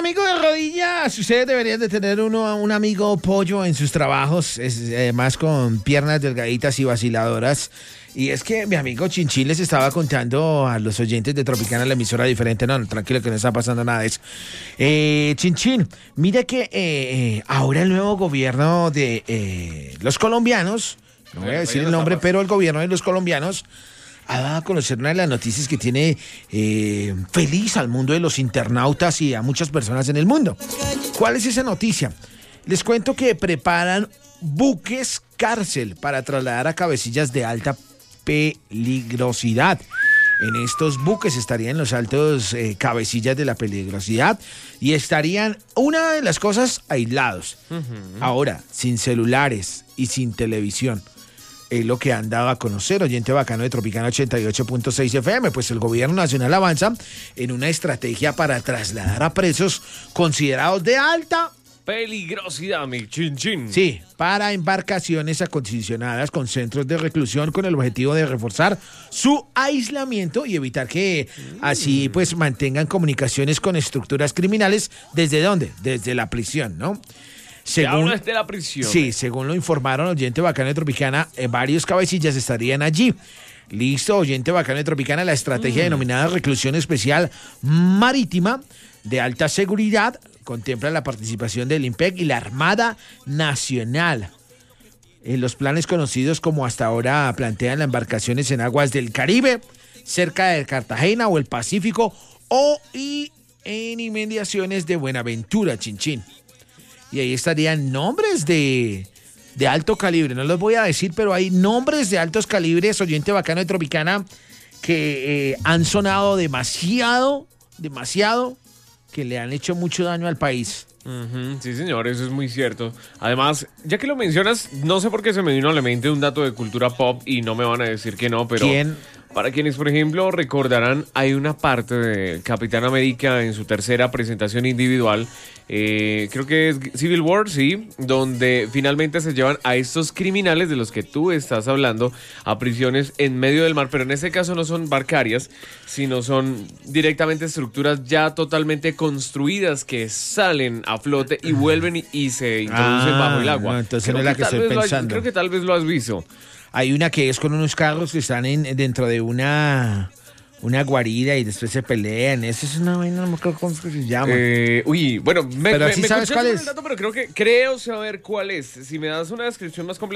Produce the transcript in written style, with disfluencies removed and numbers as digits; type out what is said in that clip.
amigo de rodillas, ustedes deberían de tener un amigo pollo en sus trabajos, además con piernas delgaditas y vaciladoras. Y es que mi amigo Chinchín les estaba contando a los oyentes de Tropicana, la emisora diferente. No, tranquilo que no está pasando nada de eso. Chinchín, mira que ahora el nuevo gobierno de los colombianos, no voy a decir el nombre, pero el gobierno de los colombianos ha dado a conocer una de las noticias que tiene feliz al mundo de los internautas y a muchas personas en el mundo. ¿Cuál es esa noticia? Les cuento que preparan buques cárcel para trasladar a cabecillas de alta peligrosidad. En estos buques estarían los altos cabecillas de la peligrosidad y estarían, una de las cosas, aislados. Ahora, sin celulares y sin televisión. Es lo que han dado a conocer, oyente bacano de Tropicana 88.6 FM, pues el gobierno nacional avanza en una estrategia para trasladar a presos considerados de alta peligrosidad, mi Chinchín. Sí, para embarcaciones acondicionadas con centros de reclusión con el objetivo de reforzar su aislamiento y evitar que así pues mantengan comunicaciones con estructuras criminales. ¿Desde dónde? Desde la prisión, ¿no? Según de la prisión. Sí, según lo informaron oyente bacano de Tropicana, varios cabecillas estarían allí. Listo, oyente bacano de Tropicana, la estrategia denominada reclusión especial marítima de alta seguridad contempla la participación del IMPEC y la Armada Nacional. Los planes conocidos como hasta ahora plantean las embarcaciones en aguas del Caribe, cerca de Cartagena o el Pacífico y en inmediaciones de Buenaventura, Chinchín. Y ahí estarían nombres de alto calibre. No los voy a decir, pero hay nombres de altos calibres, oyente bacano de Tropicana, que han sonado demasiado, que le han hecho mucho daño al país. Sí, señor, eso es muy cierto. Además, ya que lo mencionas, no sé por qué se me vino a la mente un dato de cultura pop y no me van a decir que no, pero... ¿Quién? Para quienes, por ejemplo, recordarán, hay una parte de Capitán América en su tercera presentación individual, creo que es Civil War, sí, donde finalmente se llevan a estos criminales de los que tú estás hablando a prisiones en medio del mar, pero en este caso no son barcarias, sino son directamente estructuras ya totalmente construidas que salen a flote y vuelven y se introducen bajo el agua. No, entonces no es la que estoy pensando. Creo que tal vez lo has visto. Hay una que es con unos carros que están dentro de una guarida y después se pelean. Esa es una vaina, no me acuerdo cómo se llama. Bueno, pero sí sabes cuál es. El dato, pero creo saber cuál es. Si me das una descripción más completa.